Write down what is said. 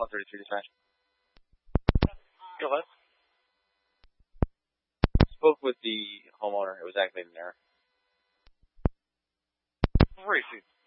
133 dispatch. Go ahead. Spoke with the homeowner. It was activated in error. Racing.